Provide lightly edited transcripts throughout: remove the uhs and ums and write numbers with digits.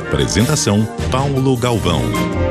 Apresentação Paulo Galvão.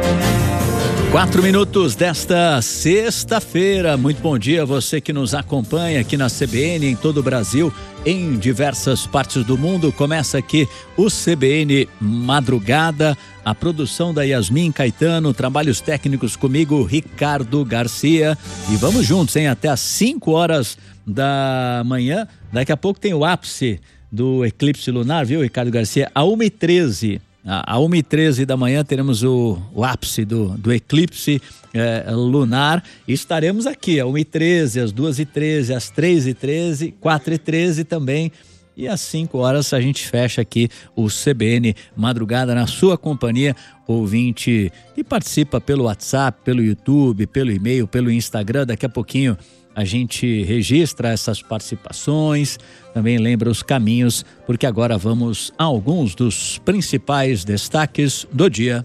4 minutos desta sexta-feira. Muito bom dia a você que nos acompanha aqui na CBN, em todo o Brasil, em diversas partes do mundo. Começa aqui o CBN Madrugada, a produção da Yasmin Caetano, trabalhos técnicos comigo, Ricardo Garcia. E vamos juntos, hein? Até às 5 horas da manhã. Daqui a pouco tem o ápice do eclipse lunar, viu, Ricardo Garcia? A 1h13. Às 1h13 da manhã teremos o ápice do eclipse lunar. E estaremos aqui às 1h13, às 2h13, às 3h13, 4h13 também. E às 5 horas a gente fecha aqui o CBN Madrugada na sua companhia, ouvinte que participa pelo WhatsApp, pelo YouTube, pelo e-mail, pelo Instagram. Daqui a pouquinho a gente registra essas participações, também lembra os caminhos, porque agora vamos a alguns dos principais destaques do dia.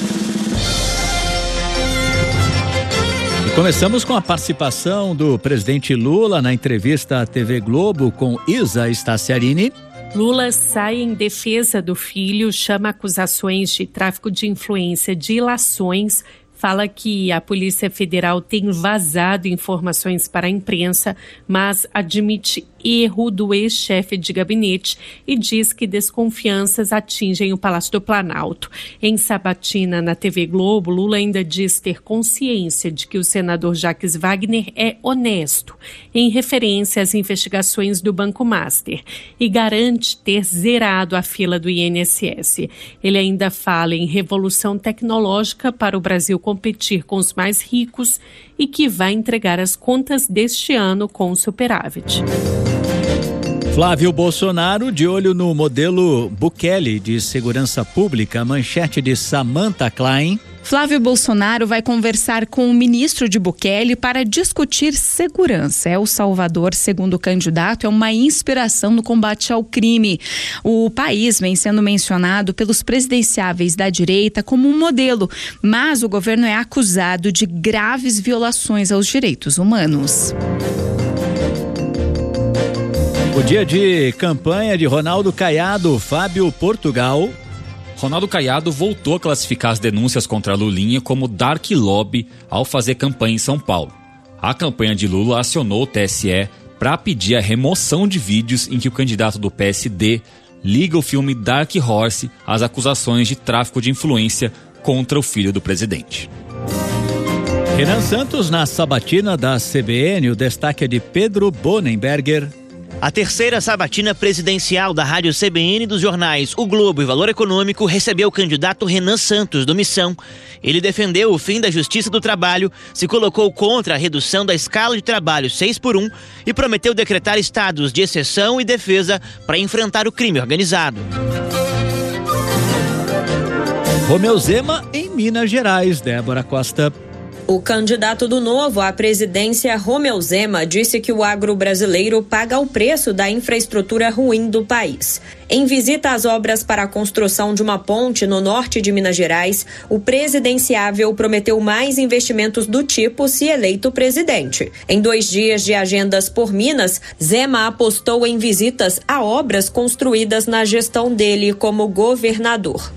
E começamos com a participação do presidente Lula na entrevista à TV Globo com Isa Staciarini. Lula sai em defesa do filho, chama acusações de tráfico de influência de ilações, fala que a Polícia Federal tem vazado informações para a imprensa, mas admite erro do ex-chefe de gabinete e diz que desconfianças atingem o Palácio do Planalto. Em sabatina na TV Globo, Lula ainda diz ter consciência de que o senador Jacques Wagner é honesto, em referência às investigações do Banco Master, e garante ter zerado a fila do INSS. Ele ainda fala em revolução tecnológica para o Brasil competir com os mais ricos e que vai entregar as contas deste ano com superávit. Flávio Bolsonaro de olho no modelo Bukele de segurança pública, manchete de Samantha Klein. Flávio Bolsonaro vai conversar com o ministro de Bukele para discutir segurança. El Salvador, segundo o candidato, é uma inspiração no combate ao crime. O país vem sendo mencionado pelos presidenciáveis da direita como um modelo, mas o governo é acusado de graves violações aos direitos humanos. O dia de campanha de Ronaldo Caiado, Fábio Portugal. Ronaldo Caiado voltou a classificar as denúncias contra Lulinha como dark lobby ao fazer campanha em São Paulo. A campanha de Lula acionou o TSE para pedir a remoção de vídeos em que o candidato do PSD liga o filme Dark Horse às acusações de tráfico de influência contra o filho do presidente. Renan Santos na sabatina da CBN, o destaque é de Pedro Bonenberger. A terceira sabatina presidencial da Rádio CBN e dos jornais O Globo e Valor Econômico recebeu o candidato Renan Santos, do Missão. Ele defendeu o fim da Justiça do Trabalho, se colocou contra a redução da escala de trabalho 6x1 e prometeu decretar estados de exceção e defesa para enfrentar o crime organizado. Romeu Zema em Minas Gerais, Débora Costa. O candidato do Novo à presidência, Romeu Zema, disse que o agro brasileiro paga o preço da infraestrutura ruim do país. Em visita às obras para a construção de uma ponte no norte de Minas Gerais, o presidenciável prometeu mais investimentos do tipo se eleito presidente. Em 2 dias de agendas por Minas, Zema apostou em visitas a obras construídas na gestão dele como governador.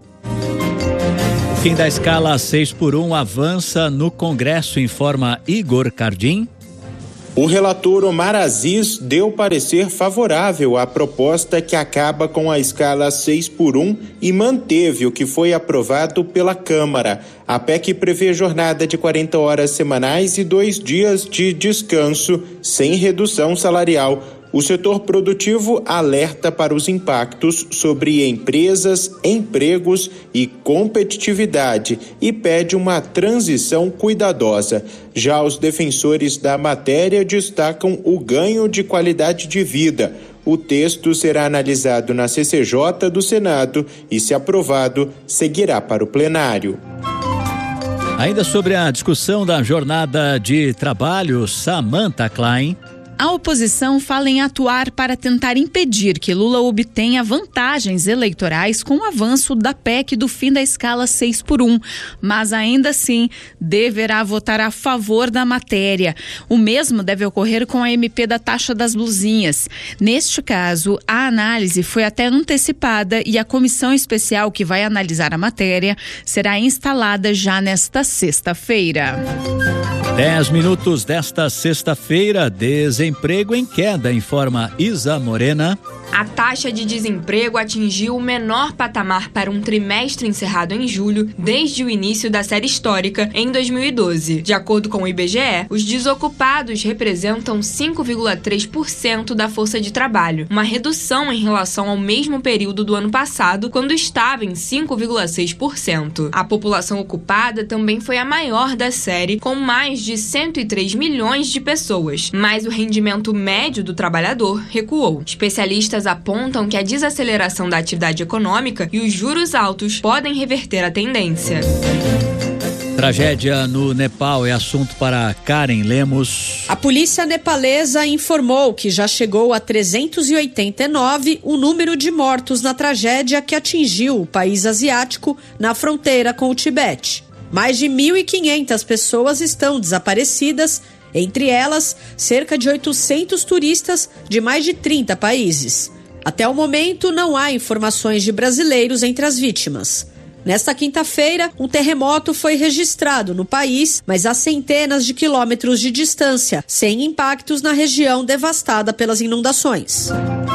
Fim da escala 6x1 avança no Congresso, informa Igor Cardim. O relator Omar Aziz deu parecer favorável à proposta que acaba com a escala 6x1 e manteve o que foi aprovado pela Câmara. A PEC prevê jornada de 40 horas semanais e 2 dias de descanso, sem redução salarial. O setor produtivo alerta para os impactos sobre empresas, empregos e competitividade e pede uma transição cuidadosa. Já os defensores da matéria destacam o ganho de qualidade de vida. O texto será analisado na CCJ do Senado e, se aprovado, seguirá para o plenário. Ainda sobre a discussão da jornada de trabalho, Samantha Klein. A oposição fala em atuar para tentar impedir que Lula obtenha vantagens eleitorais com o avanço da PEC do fim da escala 6x1, mas ainda assim deverá votar a favor da matéria. O mesmo deve ocorrer com a MP da taxa das blusinhas. Neste caso, a análise foi até antecipada e a comissão especial que vai analisar a matéria será instalada já nesta sexta-feira. 10 minutos desta sexta-feira, desemprego em queda, informa Isa Morena. A taxa de desemprego atingiu o menor patamar para um trimestre encerrado em julho desde o início da série histórica em 2012. De acordo com o IBGE, os desocupados representam 5,3% da força de trabalho, uma redução em relação ao mesmo período do ano passado, quando estava em 5,6%. A população ocupada também foi a maior da série, com mais de 103 milhões de pessoas, mas o rendimento médio do trabalhador recuou. Especialistas apontam que a desaceleração da atividade econômica e os juros altos podem reverter a tendência. Tragédia no Nepal é assunto para Karen Lemos. A polícia nepalesa informou que já chegou a 389 o número de mortos na tragédia que atingiu o país asiático na fronteira com o Tibete. Mais de 1.500 pessoas estão desaparecidas, entre elas cerca de 800 turistas de mais de 30 países. Até o momento, não há informações de brasileiros entre as vítimas. Nesta quinta-feira, um terremoto foi registrado no país, mas a centenas de quilômetros de distância, sem impactos na região devastada pelas inundações.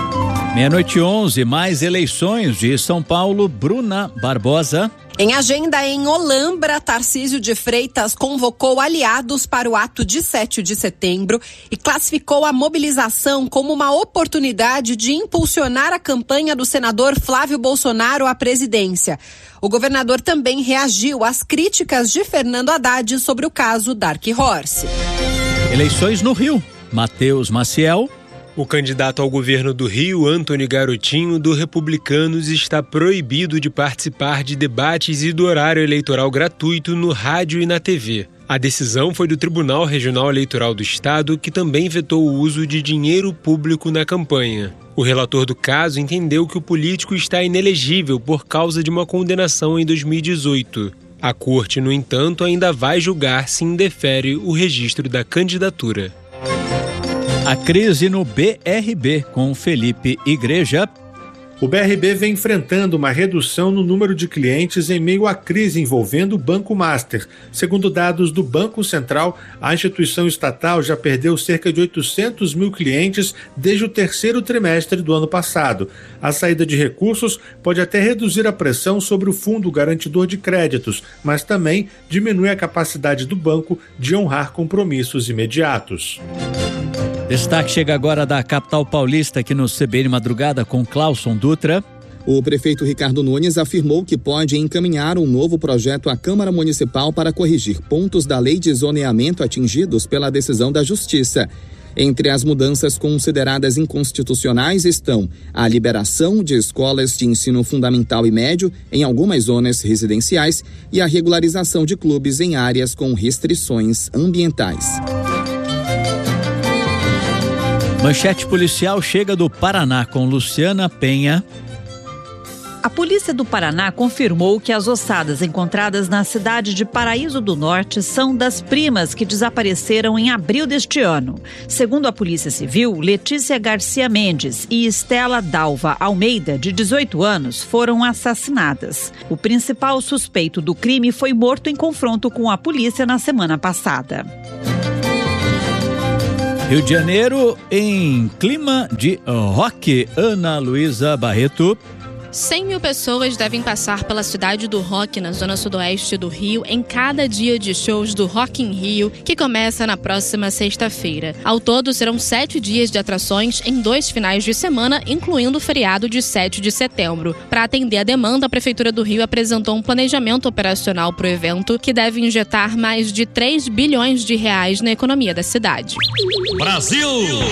12:11, mais eleições de São Paulo, Bruna Barbosa. Em agenda em Olambra, Tarcísio de Freitas convocou aliados para o ato de 7 de setembro e classificou a mobilização como uma oportunidade de impulsionar a campanha do senador Flávio Bolsonaro à presidência. O governador também reagiu às críticas de Fernando Haddad sobre o caso Dark Horse. Eleições no Rio, Matheus Maciel. O candidato ao governo do Rio, Antony Garotinho, do Republicanos, está proibido de participar de debates e do horário eleitoral gratuito no rádio e na TV. A decisão foi do Tribunal Regional Eleitoral do Estado, que também vetou o uso de dinheiro público na campanha. O relator do caso entendeu que o político está inelegível por causa de uma condenação em 2018. A corte, no entanto, ainda vai julgar se indefere o registro da candidatura. A crise no BRB com Felipe Igreja. O BRB vem enfrentando uma redução no número de clientes em meio à crise envolvendo o Banco Master. Segundo dados do Banco Central, a instituição estatal já perdeu cerca de 800 mil clientes desde o terceiro trimestre do ano passado. A saída de recursos pode até reduzir a pressão sobre o Fundo Garantidor de Créditos, mas também diminui a capacidade do banco de honrar compromissos imediatos. Destaque chega agora da capital paulista aqui no CBN Madrugada com Clauson Dutra. O prefeito Ricardo Nunes afirmou que pode encaminhar um novo projeto à Câmara Municipal para corrigir pontos da lei de zoneamento atingidos pela decisão da Justiça. Entre as mudanças consideradas inconstitucionais estão a liberação de escolas de ensino fundamental e médio em algumas zonas residenciais e a regularização de clubes em áreas com restrições ambientais. Manchete policial chega do Paraná com Luciana Penha. A polícia do Paraná confirmou que as ossadas encontradas na cidade de Paraíso do Norte são das primas que desapareceram em abril deste ano. Segundo a Polícia Civil, Letícia Garcia Mendes e Estela Dalva Almeida, de 18 anos, foram assassinadas. O principal suspeito do crime foi morto em confronto com a polícia na semana passada. Rio de Janeiro, em clima de rock, Ana Luísa Barreto. 100 mil pessoas devem passar pela cidade do rock na zona sudoeste do Rio em cada dia de shows do Rock in Rio, que começa na próxima sexta-feira. Ao todo, serão 7 dias de atrações em 2 finais de semana, incluindo o feriado de 7 de setembro. Para atender a demanda, a Prefeitura do Rio apresentou um planejamento operacional para o evento que deve injetar mais de 3 bilhões de reais na economia da cidade. Brasil!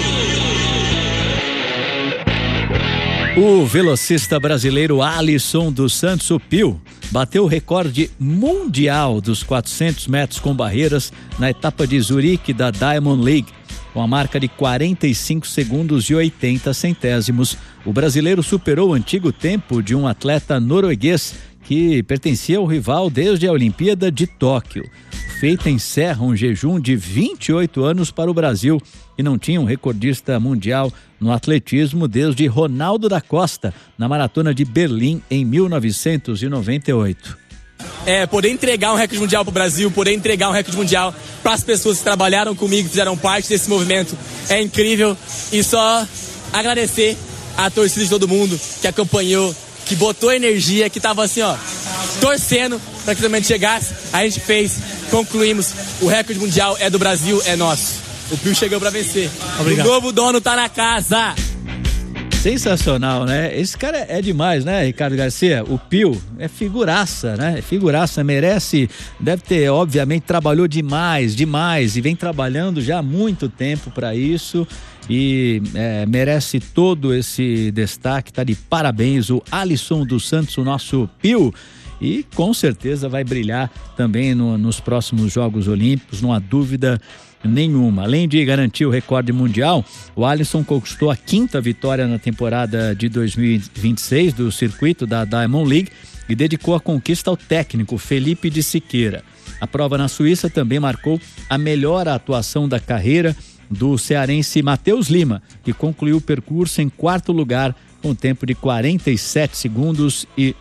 O velocista brasileiro Alisson dos Santos Pio bateu o recorde mundial dos 400 metros com barreiras na etapa de Zurique da Diamond League. com a marca de 45 segundos e 80 centésimos. O brasileiro superou o antigo tempo de um atleta norueguês que pertencia ao rival desde a Olimpíada de Tóquio. O feito encerra um jejum de 28 anos para o Brasil, que não tinha um recordista mundial no atletismo desde Ronaldo da Costa, na maratona de Berlim em 1998. Poder entregar um recorde mundial para o Brasil, poder entregar um recorde mundial para as pessoas que trabalharam comigo, que fizeram parte desse movimento, é incrível. E só agradecer a torcida de todo mundo que acompanhou, que botou energia, que estava assim, torcendo para que o momento chegasse. A gente fez, concluímos, o recorde mundial é do Brasil, é nosso. O Pio chegou para vencer. Obrigado. O novo dono tá na casa. Sensacional, né? Esse cara é demais, né, Ricardo Garcia? O Pio é figuraça, né? É figuraça, merece, deve ter, obviamente, trabalhou demais e vem trabalhando já há muito tempo para isso e merece todo esse destaque, tá de parabéns o Alisson dos Santos, o nosso Pio, e com certeza vai brilhar também nos próximos Jogos Olímpicos, não há dúvida nenhuma. Além de garantir o recorde mundial, o Alisson conquistou a 5ª vitória na temporada de 2026 do circuito da Diamond League e dedicou a conquista ao técnico Felipe de Siqueira. A prova na Suíça também marcou a melhor atuação da carreira do cearense Matheus Lima, que concluiu o percurso em 4º lugar com tempo de 47 segundos e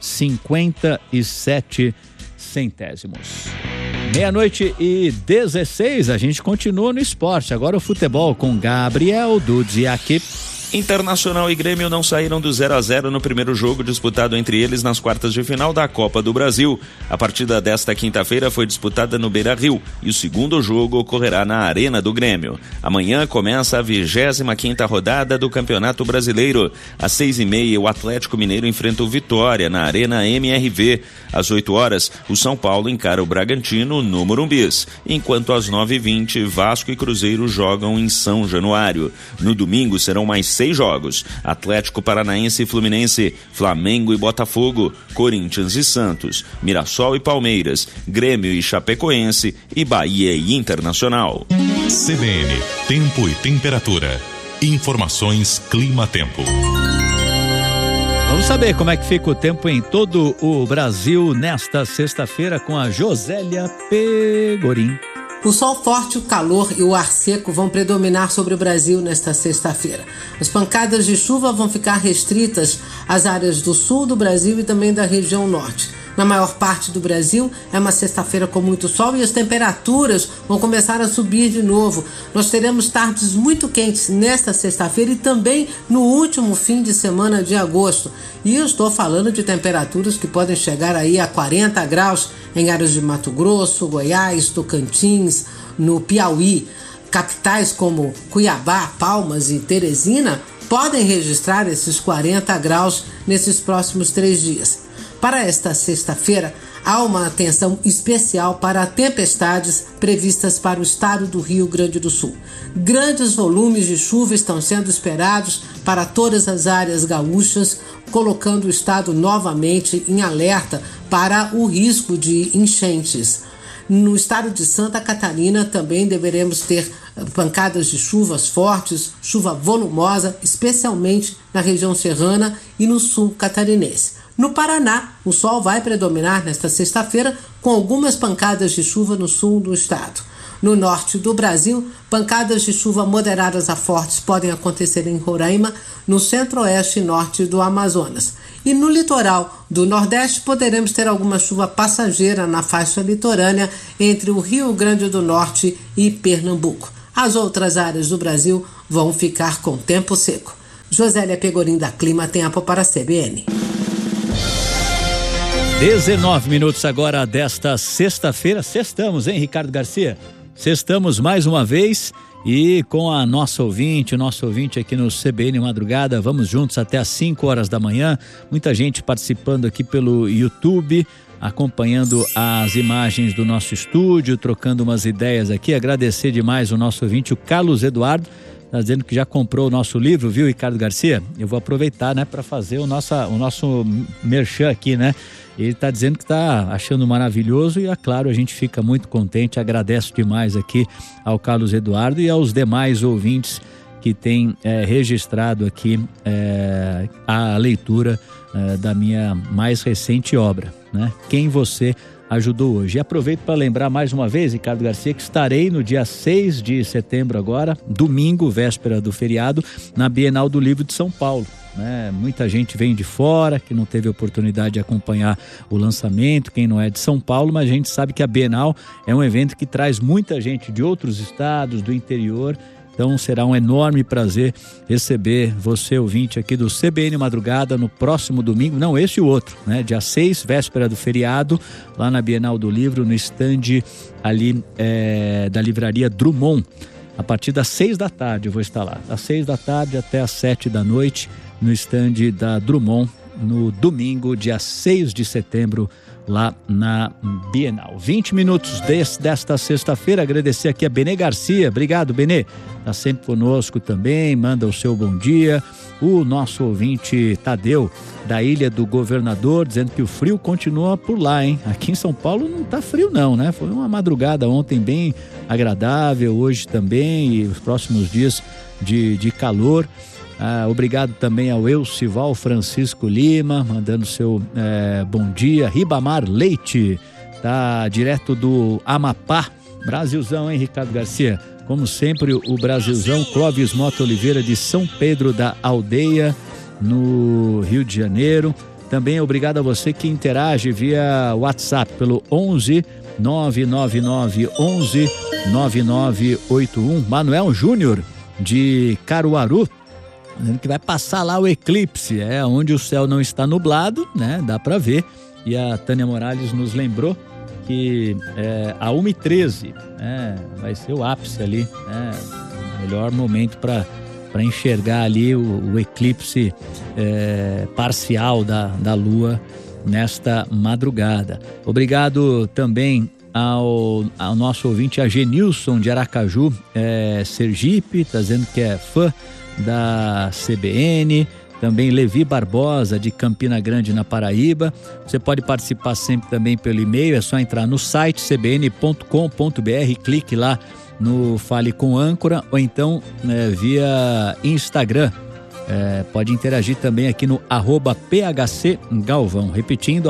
57 centésimos. 12:16, a gente continua no esporte. Agora o futebol com Gabriel Dudziak. Internacional e Grêmio não saíram do 0-0 no primeiro jogo disputado entre eles nas quartas de final da Copa do Brasil. A partida desta quinta-feira foi disputada no Beira-Rio e o segundo jogo ocorrerá na Arena do Grêmio. Amanhã começa a 25ª rodada do Campeonato Brasileiro. Às 6h30, o Atlético Mineiro enfrenta o Vitória na Arena MRV. Às 8 horas, o São Paulo encara o Bragantino no Morumbis, enquanto às 9h20, Vasco e Cruzeiro jogam em São Januário. No domingo serão mais 6 jogos: Atlético Paranaense e Fluminense, Flamengo e Botafogo, Corinthians e Santos, Mirassol e Palmeiras, Grêmio e Chapecoense e Bahia e Internacional. CBN, tempo e temperatura. Informações Clima-Tempo. Vamos saber como é que fica o tempo em todo o Brasil nesta sexta-feira com a Josélia Pegorim. O sol forte, o calor e o ar seco vão predominar sobre o Brasil nesta sexta-feira. As pancadas de chuva vão ficar restritas às áreas do sul do Brasil e também da região norte. Na maior parte do Brasil, é uma sexta-feira com muito sol e as temperaturas vão começar a subir de novo. Nós teremos tardes muito quentes nesta sexta-feira e também no último fim de semana de agosto. E eu estou falando de temperaturas que podem chegar aí a 40 graus em áreas de Mato Grosso, Goiás, Tocantins, no Piauí. Capitais como Cuiabá, Palmas e Teresina podem registrar esses 40 graus nesses próximos 3 dias. Para esta sexta-feira, há uma atenção especial para tempestades previstas para o estado do Rio Grande do Sul. Grandes volumes de chuva estão sendo esperados para todas as áreas gaúchas, colocando o estado novamente em alerta para o risco de enchentes. No estado de Santa Catarina também deveremos ter pancadas de chuvas fortes, chuva volumosa, especialmente na região serrana e no sul catarinense. No Paraná, o sol vai predominar nesta sexta-feira com algumas pancadas de chuva no sul do estado. No norte do Brasil, pancadas de chuva moderadas a fortes podem acontecer em Roraima, no centro-oeste e norte do Amazonas. E no litoral do Nordeste poderemos ter alguma chuva passageira na faixa litorânea entre o Rio Grande do Norte e Pernambuco. As outras áreas do Brasil vão ficar com tempo seco. Josélia Pegorim da Clima Tempo para a CBN. 19 minutos agora desta sexta-feira. Sextamos, hein, Ricardo Garcia? Sextamos mais uma vez e com a nossa ouvinte, o nosso ouvinte aqui no CBN Madrugada. Vamos juntos até às 5 horas da manhã. Muita gente participando aqui pelo YouTube, acompanhando as imagens do nosso estúdio, trocando umas ideias aqui. Agradecer demais o nosso ouvinte, o Carlos Eduardo, está dizendo que já comprou o nosso livro, viu, Ricardo Garcia? Eu vou aproveitar, né, para fazer o nosso merchan aqui, né? Ele está dizendo que está achando maravilhoso e, é claro, a gente fica muito contente, agradeço demais aqui ao Carlos Eduardo e aos demais ouvintes que têm registrado aqui a leitura da minha mais recente obra, né? Quem Você Ajudou Hoje. E aproveito para lembrar mais uma vez, Ricardo Garcia, que estarei no dia 6 de setembro agora, domingo, véspera do feriado, na Bienal do Livro de São Paulo. Muita gente vem de fora, que não teve oportunidade de acompanhar o lançamento, quem não é de São Paulo, mas a gente sabe que a Bienal é um evento que traz muita gente de outros estados, do interior. Então será um enorme prazer receber você, ouvinte aqui do CBN Madrugada, no próximo domingo, não esse e o outro, né? Dia 6, véspera do feriado, lá na Bienal do Livro, no estande ali da livraria Drummond. A partir das 6 da tarde eu vou estar lá, das 6 da tarde até as 7 da noite, no estande da Drummond, no domingo, dia 6 de setembro, lá na Bienal. 20 minutos desta sexta-feira. Agradecer aqui a Benê Garcia. Obrigado, Benê. Está sempre conosco também, manda o seu bom dia. O nosso ouvinte Tadeu, da Ilha do Governador, dizendo que o frio continua por lá, hein? Aqui em São Paulo não tá frio não, né? Foi uma madrugada ontem bem agradável, hoje também, e os próximos dias de calor. Obrigado também ao Elcival Francisco Lima, mandando seu bom dia. Ribamar Leite, tá direto do Amapá. Brasilzão, hein, Ricardo Garcia? Como sempre, o Brasilzão. Clóvis Mota Oliveira, de São Pedro da Aldeia, no Rio de Janeiro. Também obrigado a você que interage via WhatsApp pelo 11 999 11 9981. Manuel Júnior, de Caruaru, dizendo que vai passar lá o eclipse, onde o céu não está nublado, né? Dá para ver. E a Tânia Morales nos lembrou que a 1h13 vai ser o ápice ali, o melhor momento para enxergar ali o eclipse parcial da Lua nesta madrugada. Obrigado também ao nosso ouvinte, a Genilson de Aracaju, Sergipe, está dizendo que é fã da CBN. Também Levi Barbosa, de Campina Grande, na Paraíba. Você pode participar sempre também pelo e-mail, é só entrar no site cbn.com.br, clique lá no Fale com Âncora, ou então via Instagram. Pode interagir também aqui no @PHCGalvão, repetindo,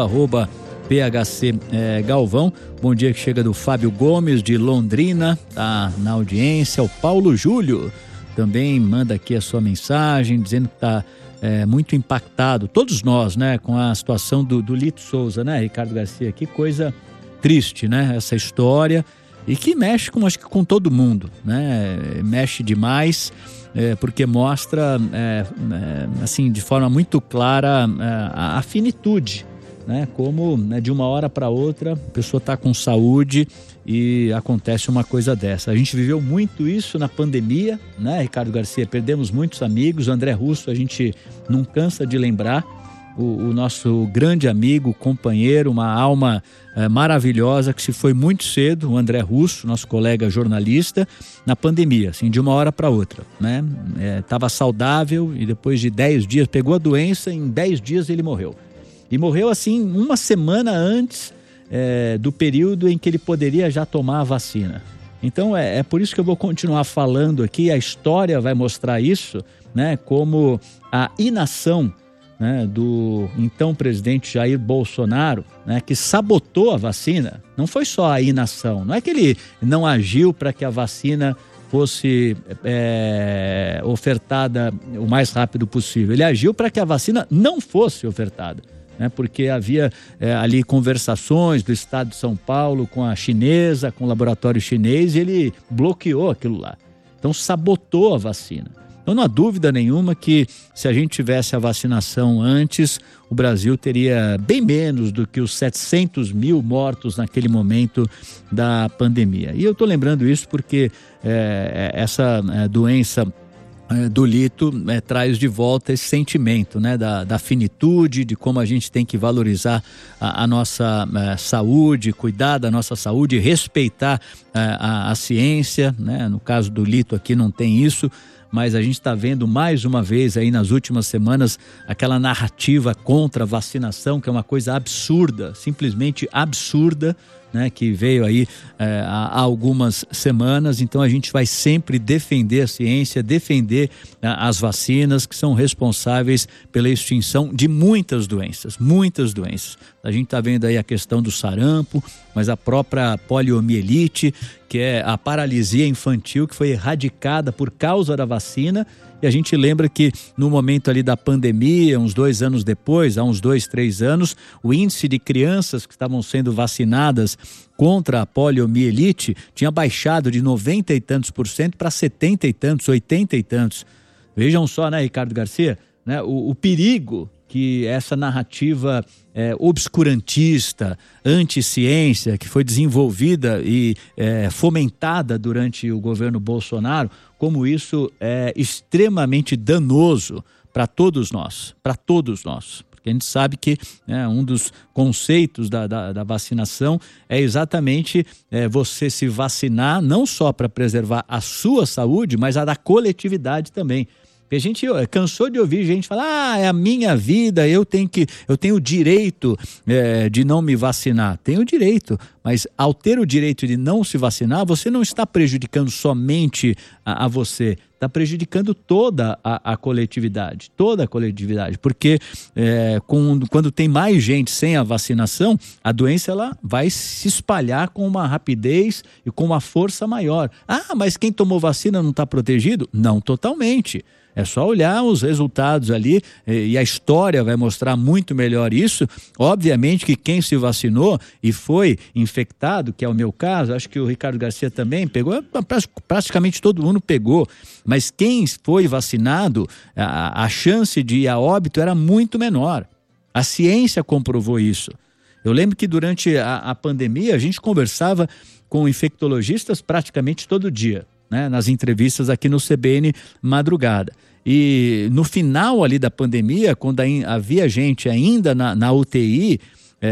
@PHCGalvão. Bom dia que chega do Fábio Gomes, de Londrina, tá na audiência. O Paulo Júlio também manda aqui a sua mensagem, dizendo que está muito impactado, todos nós, né, com a situação do Lito Souza, né, Ricardo Garcia? Que coisa triste, né, essa história, e que mexe acho que com todo mundo, né, mexe demais, porque mostra, assim, de forma muito clara a finitude, né, como, né, de uma hora para outra a pessoa está com saúde e acontece uma coisa dessa. A gente viveu muito isso na pandemia, né, Ricardo Garcia? Perdemos muitos amigos. O André Russo, a gente não cansa de lembrar, o nosso grande amigo, companheiro, uma alma maravilhosa que se foi muito cedo, o André Russo, nosso colega jornalista, na pandemia, assim, de uma hora para outra, né? Estava saudável e depois de 10 dias pegou a doença, em 10 dias ele morreu. E morreu assim uma semana antes do período em que ele poderia já tomar a vacina. Então é por isso que eu vou continuar falando aqui. A história vai mostrar isso, né? Como a inação, né, do então presidente Jair Bolsonaro, né, que sabotou a vacina. Não foi só a inação, não é que ele não agiu para que a vacina fosse ofertada o mais rápido possível. Ele agiu para que a vacina não fosse ofertada, né, porque havia ali conversações do estado de São Paulo com a chinesa, com o laboratório chinês, e ele bloqueou aquilo lá. Então sabotou a vacina. Então não há dúvida nenhuma que se a gente tivesse a vacinação antes, o Brasil teria bem menos do que os 700 mil mortos naquele momento da pandemia. E eu estou lembrando isso porque essa doença do Lito traz de volta esse sentimento, né, da finitude, de como a gente tem que valorizar a nossa saúde, cuidar da nossa saúde, respeitar a ciência, né? No caso do Lito aqui não tem isso, mas a gente está vendo mais uma vez aí nas últimas semanas aquela narrativa contra a vacinação, que é uma coisa absurda, simplesmente absurda, né, que veio aí há algumas semanas. Então a gente vai sempre defender a ciência, defender as vacinas, que são responsáveis pela extinção de muitas doenças. A gente está vendo aí a questão do sarampo, mas a própria poliomielite, que é a paralisia infantil, que foi erradicada por causa da vacina. E a gente lembra que no momento ali da pandemia, uns 2 anos depois, há uns 2, 3 anos, o índice de crianças que estavam sendo vacinadas contra a poliomielite tinha baixado de 90 e tantos % para 70 e tantos, 80 e tantos. Vejam só, né, Ricardo Garcia, né, o perigo que essa narrativa obscurantista, anti-ciência, que foi desenvolvida e fomentada durante o governo Bolsonaro, como isso é extremamente danoso para todos nós. Porque a gente sabe que um dos conceitos da vacinação é exatamente você se vacinar não só para preservar a sua saúde, mas a da coletividade também. Porque a gente cansou de ouvir gente falar, é a minha vida, eu tenho o direito de não me vacinar. Tenho o direito, mas ao ter o direito de não se vacinar, você não está prejudicando somente a você, está prejudicando toda a coletividade, porque quando tem mais gente sem a vacinação, a doença ela vai se espalhar com uma rapidez e com uma força maior. Ah, mas quem tomou vacina não está protegido? Não totalmente. É só olhar os resultados ali e a história vai mostrar muito melhor isso. Obviamente que quem se vacinou e foi infectado, que é o meu caso, acho que o Ricardo Garcia também pegou, praticamente todo mundo pegou, mas quem foi vacinado, a chance de ir a óbito era muito menor. A ciência comprovou isso. Eu lembro que durante a pandemia a gente conversava com infectologistas praticamente todo dia, né, nas entrevistas aqui no CBN Madrugada. E no final ali da pandemia, quando havia gente ainda na UTI,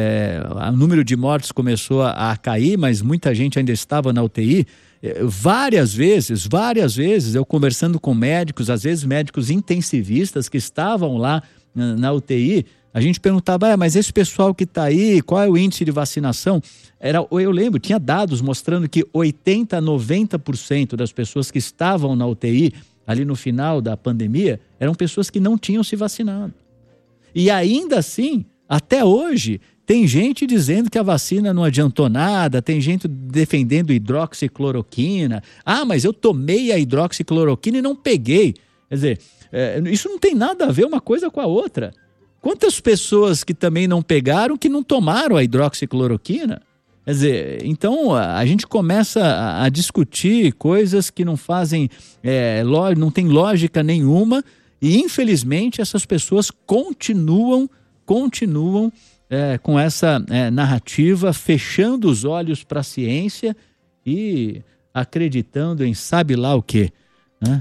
o número de mortes começou a cair, mas muita gente ainda estava na UTI. Várias vezes, eu conversando com médicos, às vezes médicos intensivistas que estavam lá na UTI, a gente perguntava, mas esse pessoal que está aí, qual é o índice de vacinação? Eu lembro, tinha dados mostrando que 80% a 90% das pessoas que estavam na UTI, ali no final da pandemia, eram pessoas que não tinham se vacinado. E ainda assim, até hoje, tem gente dizendo que a vacina não adiantou nada, tem gente defendendo hidroxicloroquina. Ah, mas eu tomei a hidroxicloroquina e não peguei. Quer dizer, isso não tem nada a ver uma coisa com a outra. Quantas pessoas que também não pegaram, que não tomaram a hidroxicloroquina? Quer dizer, então a gente começa a discutir coisas que não fazem, não tem lógica nenhuma, e infelizmente essas pessoas continuam com essa narrativa, fechando os olhos para a ciência e acreditando em sabe lá o quê, né?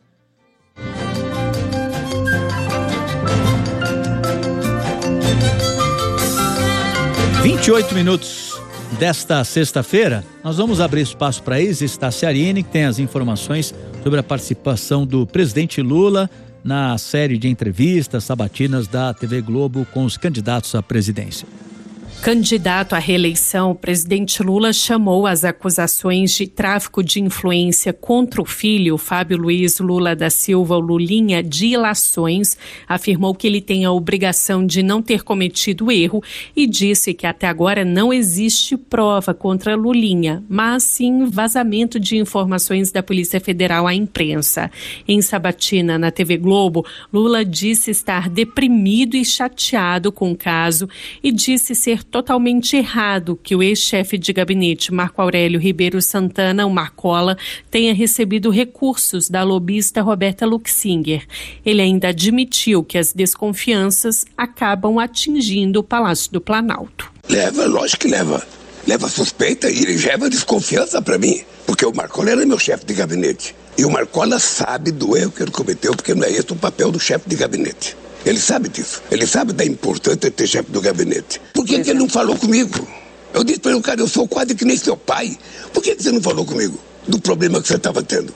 28 minutos desta sexta-feira, nós vamos abrir espaço para a Isis Tassiarini, que tem as informações sobre a participação do presidente Lula na série de entrevistas sabatinas da TV Globo com os candidatos à presidência. Candidato à reeleição, o presidente Lula chamou as acusações de tráfico de influência contra o filho, Fábio Luiz Lula da Silva, o Lulinha, de ilações, afirmou que ele tem a obrigação de não ter cometido erro e disse que até agora não existe prova contra Lulinha, mas sim vazamento de informações da Polícia Federal à imprensa. Em sabatina na TV Globo, Lula disse estar deprimido e chateado com o caso e disse ser totalmente errado que o ex-chefe de gabinete Marco Aurélio Ribeiro Santana, o Marcola, tenha recebido recursos da lobista Roberta Luxinger. Ele ainda admitiu que as desconfianças acabam atingindo o Palácio do Planalto. Leva, lógico que leva. Leva suspeita e ele leva desconfiança para mim, porque o Marcola era meu chefe de gabinete. E o Marcola sabe do erro que ele cometeu, porque não é esse o papel do chefe de gabinete. Ele sabe disso. Ele sabe da importância de ter chefe do gabinete. Por que ele não falou comigo? Eu disse para ele, cara, eu sou quase que nem seu pai. Por que você não falou comigo do problema que você estava tendo?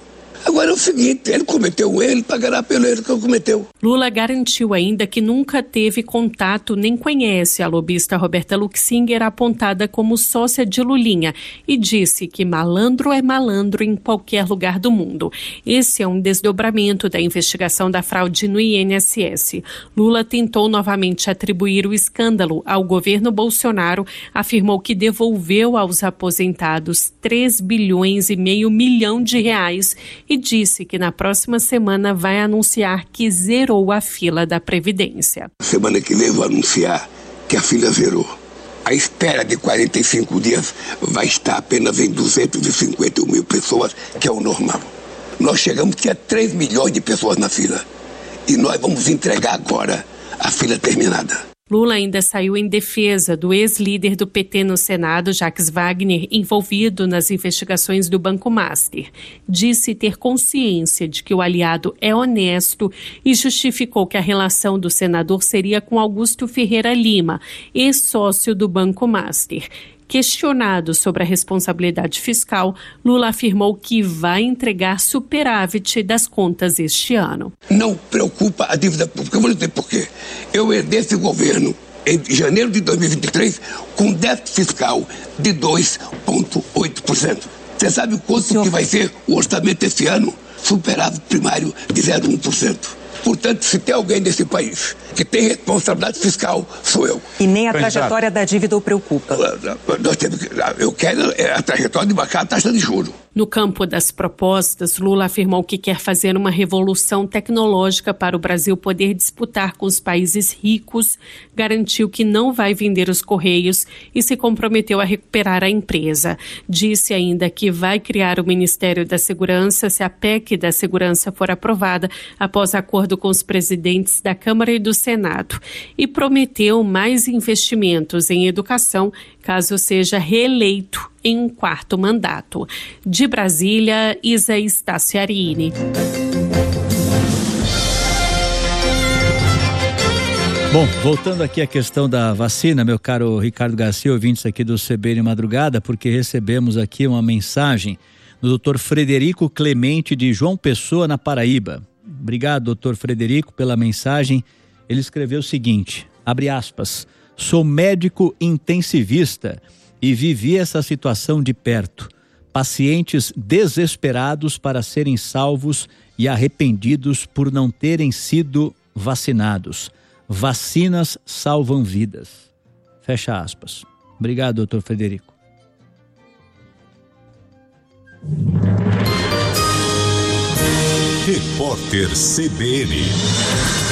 Agora é o seguinte, ele cometeu um erro, ele pagará pelo erro que ele cometeu. Lula garantiu ainda que nunca teve contato nem conhece a lobista Roberta Luxinger, apontada como sócia de Lulinha, e disse que malandro é malandro em qualquer lugar do mundo. Esse é um desdobramento da investigação da fraude no INSS. Lula tentou novamente atribuir o escândalo ao governo Bolsonaro, afirmou que devolveu aos aposentados 3,5 bilhões de reais e disse que na próxima semana vai anunciar que zerou a fila da Previdência. Semana que vem eu vou anunciar que a fila zerou. A espera de 45 dias vai estar apenas em 251 mil pessoas, que é o normal. Nós chegamos que é 3 milhões de pessoas na fila. E nós vamos entregar agora a fila terminada. Lula ainda saiu em defesa do ex-líder do PT no Senado, Jacques Wagner, envolvido nas investigações do Banco Master. Disse ter consciência de que o aliado é honesto e justificou que a relação do senador seria com Augusto Ferreira Lima, ex-sócio do Banco Master. Questionado sobre a responsabilidade fiscal, Lula afirmou que vai entregar superávit das contas este ano. Não preocupa a dívida pública. Eu vou dizer por quê. Eu herdei esse governo em janeiro de 2023 com déficit fiscal de 2,8%. Você sabe quanto que vai ser o orçamento esse ano? Superávit primário de 0,1%. Portanto, se tem alguém nesse país que tem responsabilidade fiscal, sou eu. E nem a trajetória da dívida o preocupa. Eu quero a trajetória de baixar a taxa de juros. No campo das propostas, Lula afirmou que quer fazer uma revolução tecnológica para o Brasil poder disputar com os países ricos, garantiu que não vai vender os Correios e se comprometeu a recuperar a empresa. Disse ainda que vai criar o Ministério da Segurança se a PEC da Segurança for aprovada após acordo com os presidentes da Câmara e do Senado. E prometeu mais investimentos em educação caso seja reeleito em um 4º mandato. De Brasília, Isa Staciarini. Bom, voltando aqui à questão da vacina, meu caro Ricardo Garcia, ouvintes aqui do CBN Madrugada, porque recebemos aqui uma mensagem do Dr. Frederico Clemente de João Pessoa, na Paraíba. Obrigado, Dr. Frederico, pela mensagem. Ele escreveu o seguinte, abre aspas, sou médico intensivista e vivi essa situação de perto. Pacientes desesperados para serem salvos e arrependidos por não terem sido vacinados. Vacinas salvam vidas. Fecha aspas. Obrigado, doutor Frederico. Repórter CBN.